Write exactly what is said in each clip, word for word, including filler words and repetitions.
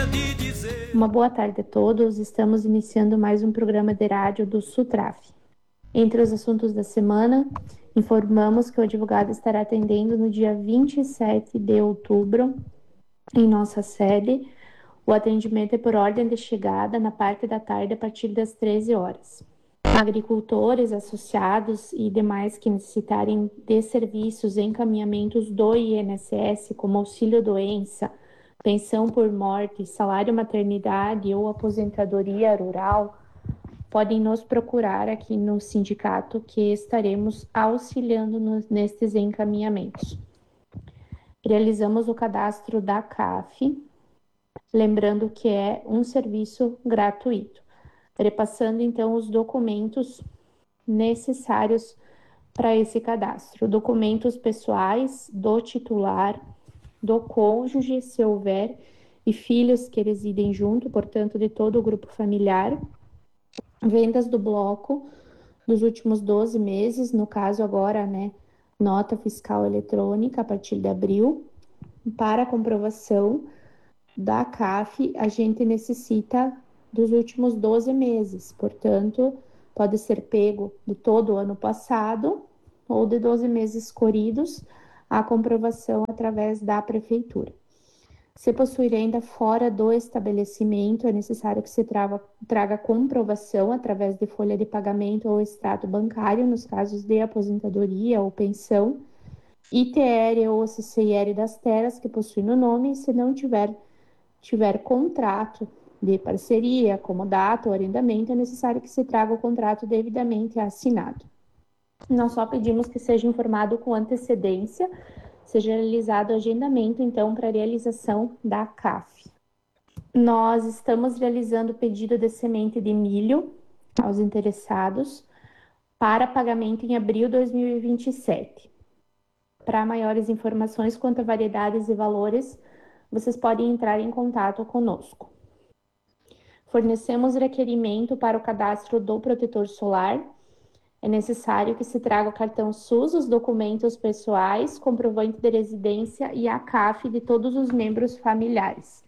Uma boa tarde a todos. Estamos iniciando mais um programa de rádio do SUTRAF. Entre os assuntos da semana, informamos que o advogado estará atendendo no dia vinte e sete de outubro, em nossa sede. O atendimento é por ordem de chegada na parte da tarde a partir das treze horas. Agricultores, associados e demais que necessitarem de serviços e encaminhamentos do I N S S, como auxílio-doença, pensão por morte, salário maternidade ou aposentadoria rural, podem nos procurar aqui no sindicato que estaremos auxiliando nos, nestes encaminhamentos. Realizamos o cadastro da C A F, lembrando que é um serviço gratuito. Repassando então os documentos necessários para esse cadastro. Documentos pessoais do titular, do cônjuge, se houver, e filhos que residem junto, portanto, de todo o grupo familiar. Vendas do bloco dos últimos doze meses, no caso agora, né, nota fiscal eletrônica a partir de abril. Para comprovação da C A F, a gente necessita dos últimos doze meses, portanto, pode ser pego de todo o ano passado ou de doze meses corridos, a comprovação através da prefeitura. Se possuir renda fora do estabelecimento, é necessário que se traga, traga comprovação através de folha de pagamento ou extrato bancário, nos casos de aposentadoria ou pensão, I T R ou C C I R das terras que possui no nome, e se não tiver, tiver contrato de parceria, comodato ou arrendamento, é necessário que se traga o contrato devidamente assinado. Nós só pedimos que seja informado com antecedência, seja realizado agendamento, então, para a realização da C A F. Nós estamos realizando pedido de semente de milho aos interessados para pagamento em abril de dois mil e vinte e sete. Para maiores informações quanto a variedades e valores, vocês podem entrar em contato conosco. Fornecemos requerimento para o cadastro do protetor solar. É necessário que se traga o cartão SUS, os documentos pessoais, comprovante de residência e a C A F de todos os membros familiares.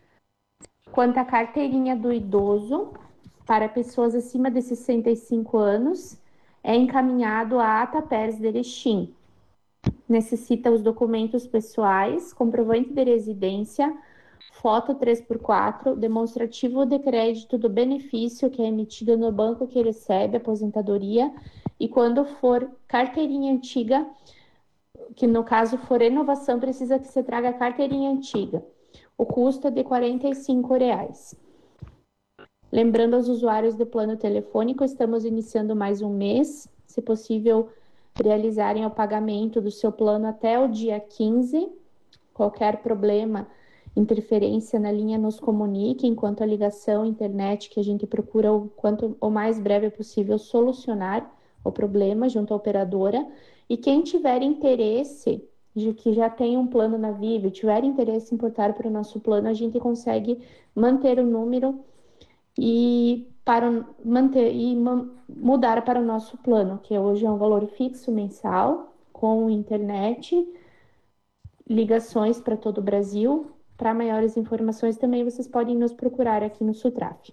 Quanto à carteirinha do idoso, para pessoas acima de sessenta e cinco anos, é encaminhado a ATAPERS de Erechim. Necessita os documentos pessoais, comprovante de residência, foto três por quatro, demonstrativo de crédito do benefício que é emitido no banco que recebe aposentadoria, e quando for carteirinha antiga, que no caso for renovação, precisa que você traga a carteirinha antiga. O custo é de quarenta e cinco reais. Lembrando aos usuários do plano telefônico, estamos iniciando mais um mês, se possível realizarem o pagamento do seu plano até o dia quinze. Qualquer problema, interferência na linha, nos comunique, enquanto a ligação, internet, que a gente procura o quanto o mais breve possível solucionar o problema junto à operadora. E quem tiver interesse, de que já tem um plano na Vivo, tiver interesse em importar para o nosso plano, a gente consegue manter o número e para manter e mudar para o nosso plano, que hoje é um valor fixo mensal, com internet, ligações para todo o Brasil. Para maiores informações também vocês podem nos procurar aqui no SUTRAF.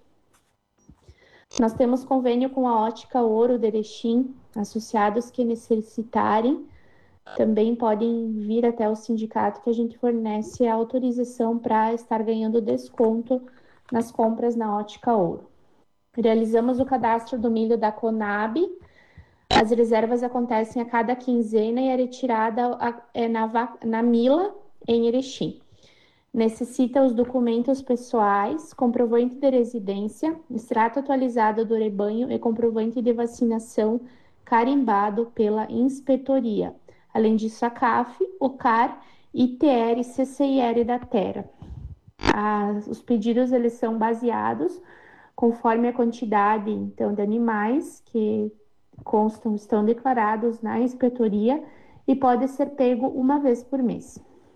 Nós temos convênio com a Ótica Ouro de Erechim, associados que necessitarem também podem vir até o sindicato, que a gente fornece a autorização para estar ganhando desconto nas compras na Ótica Ouro. Realizamos o cadastro do milho da Conab. As reservas acontecem a cada quinzena e a retirada é na, na Mila, em Erechim. Necessita os documentos pessoais, comprovante de residência, extrato atualizado do rebanho e comprovante de vacinação carimbado pela inspetoria. Além disso, a C A F, o C A R, I T R e C C I R da terra. As, os pedidos eles são baseados conforme a quantidade, então, de animais que constam, estão declarados na inspetoria e pode ser pego uma vez por mês.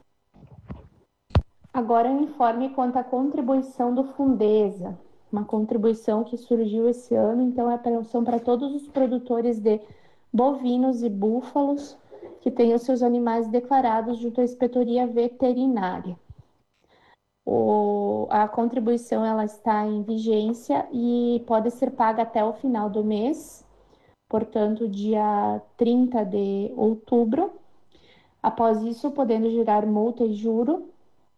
Agora, um informe quanto à contribuição do Fundesa, uma contribuição que surgiu esse ano, então é para, são para todos os produtores de bovinos e búfalos que têm os seus animais declarados junto à inspetoria veterinária. O, a contribuição ela está em vigência e pode ser paga até o final do mês, portanto, dia trinta de outubro. Após isso, podendo gerar multa e juro.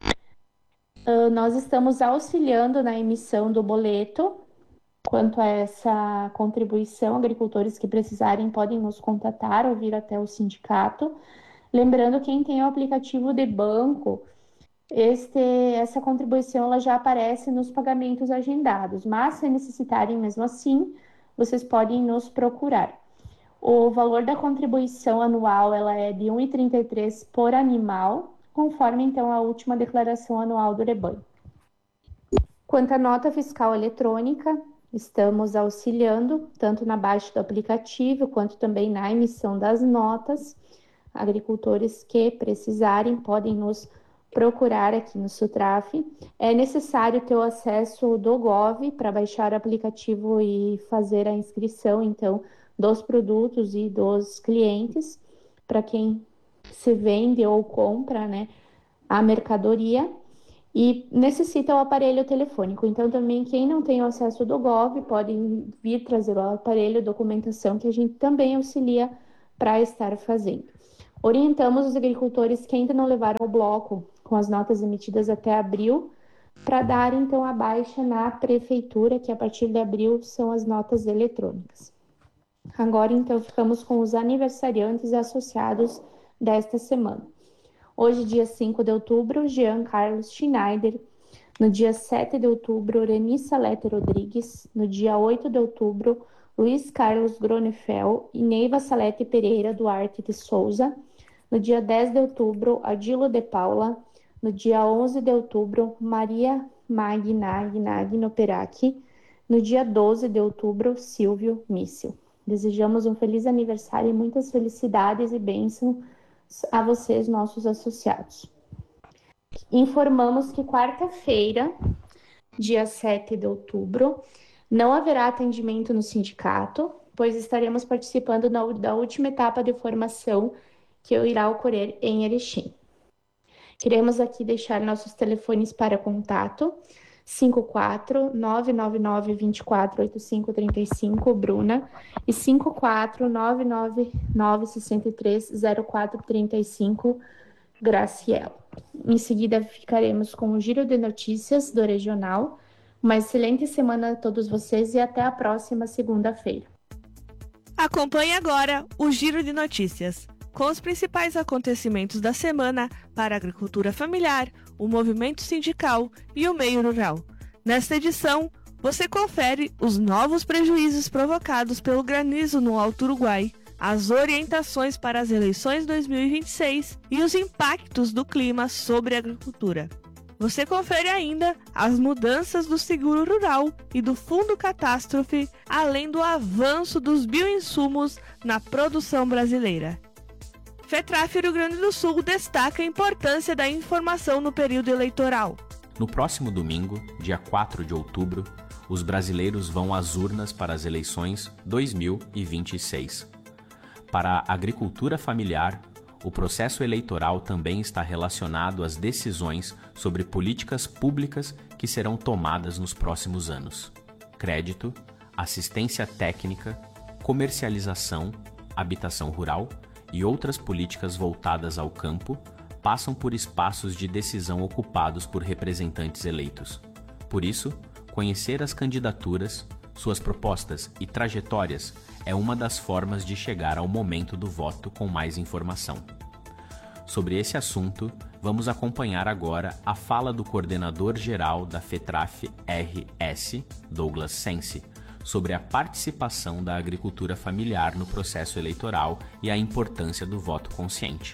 Uh, nós estamos auxiliando na emissão do boleto. Quanto a essa contribuição, agricultores que precisarem podem nos contatar ou vir até o sindicato. Lembrando, quem tem o aplicativo de banco, este, essa contribuição ela já aparece nos pagamentos agendados, mas se necessitarem mesmo assim, vocês podem nos procurar. O valor da contribuição anual ela é de um real e trinta e três centavos por animal, conforme então a última declaração anual do rebanho. Quanto à nota fiscal eletrônica, estamos auxiliando tanto na baixa do aplicativo quanto também na emissão das notas. Agricultores que precisarem podem nos procurar aqui no Sutraf. É necessário ter o acesso do Gov para baixar o aplicativo e fazer a inscrição, então, dos produtos e dos clientes, para quem se vende ou compra, né, a mercadoria, e necessita o aparelho telefônico. Então, também, quem não tem o acesso do Gov, pode vir trazer o aparelho, documentação, que a gente também auxilia para estar fazendo. Orientamos os agricultores que ainda não levaram o bloco com as notas emitidas até abril, para dar, então, a baixa na prefeitura, que a partir de abril são as notas eletrônicas. Agora, então, ficamos com os aniversariantes associados desta semana. Hoje, dia cinco de outubro, Jean Carlos Schneider. No dia sete de outubro, Reni Salete Rodrigues. No dia oito de outubro, Luiz Carlos Gronefel e Neiva Salete Pereira Duarte de Souza. No dia dez de outubro, Adilo de Paula. No dia onze de outubro, Maria Magnag Nagno Perac. No dia doze de outubro, Silvio Míssil. Desejamos um feliz aniversário e muitas felicidades e bênçãos a vocês, nossos associados. Informamos que quarta-feira, dia sete de outubro, não haverá atendimento no sindicato, pois estaremos participando da, da última etapa de formação que irá ocorrer em Erechim. Queremos aqui deixar nossos telefones para contato, cinco quatro nove nove nove, dois quatro oito cinco três cinco, Bruna, e cinco quatro nove nove nove, seis três zero quatro três cinco, Graciela. Em seguida, ficaremos com o Giro de Notícias do Regional. Uma excelente semana a todos vocês e até a próxima segunda-feira. Acompanhe agora o Giro de Notícias, com os principais acontecimentos da semana para a agricultura familiar, o movimento sindical e o meio rural. Nesta edição, você confere os novos prejuízos provocados pelo granizo no Alto Uruguai, as orientações para as eleições dois mil e vinte e seis e os impactos do clima sobre a agricultura. Você confere ainda as mudanças do seguro rural e do fundo catástrofe, além do avanço dos bioinsumos na produção brasileira. FETRAF Rio Grande do Sul destaca a importância da informação no período eleitoral. No próximo domingo, dia quatro de outubro, os brasileiros vão às urnas para as eleições dois mil e vinte e seis. Para a agricultura familiar, o processo eleitoral também está relacionado às decisões sobre políticas públicas que serão tomadas nos próximos anos. Crédito, assistência técnica, comercialização, habitação rural e outras políticas voltadas ao campo passam por espaços de decisão ocupados por representantes eleitos. Por isso, conhecer as candidaturas, suas propostas e trajetórias é uma das formas de chegar ao momento do voto com mais informação. Sobre esse assunto, vamos acompanhar agora a fala do coordenador-geral da FETRAF R S, Douglas Sense, sobre a participação da agricultura familiar no processo eleitoral e a importância do voto consciente.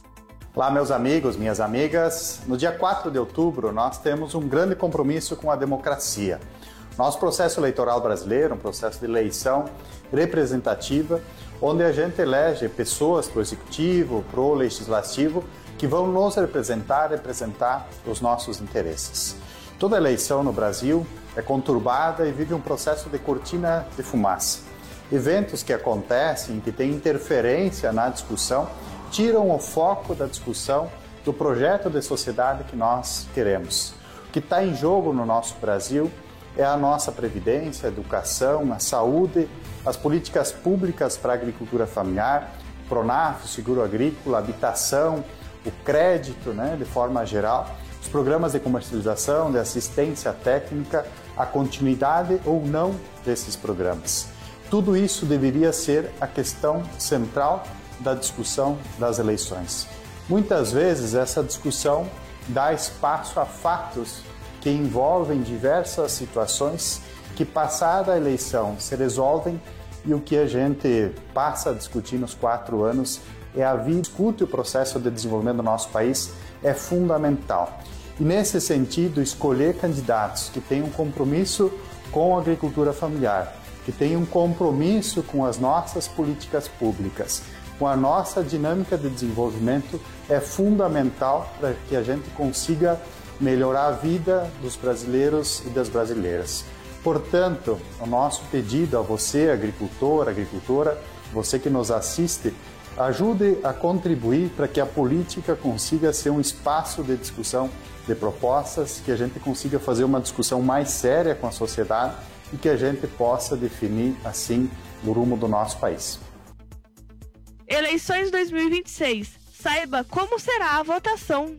Olá, meus amigos, minhas amigas. No dia quatro de outubro, nós temos um grande compromisso com a democracia. Nosso processo eleitoral brasileiro, um processo de eleição representativa, onde a gente elege pessoas para o executivo, para o legislativo, que vão nos representar, representar os nossos interesses. Toda eleição no Brasil é conturbada e vive um processo de cortina de fumaça. Eventos que acontecem, que têm interferência na discussão, tiram o foco da discussão do projeto de sociedade que nós queremos. O que está em jogo no nosso Brasil é a nossa previdência, a educação, a saúde, as políticas públicas para a agricultura familiar, Pronaf, seguro agrícola, habitação, o crédito, né, de forma geral, os programas de comercialização, de assistência técnica, a continuidade ou não desses programas. Tudo isso deveria ser a questão central da discussão das eleições. Muitas vezes essa discussão dá espaço a fatos que envolvem diversas situações que, passada a eleição, se resolvem, e o que a gente passa a discutir nos quatro anos é a vida, discute o processo de desenvolvimento do nosso país, é fundamental. E nesse sentido, escolher candidatos que tenham um compromisso com a agricultura familiar, que tenham um compromisso com as nossas políticas públicas, com a nossa dinâmica de desenvolvimento, é fundamental para que a gente consiga melhorar a vida dos brasileiros e das brasileiras. Portanto, o nosso pedido a você, agricultor, agricultora, você que nos assiste, ajude a contribuir para que a política consiga ser um espaço de discussão de propostas, que a gente consiga fazer uma discussão mais séria com a sociedade e que a gente possa definir, assim, o rumo do nosso país. Eleições dois mil e vinte e seis. Saiba como será a votação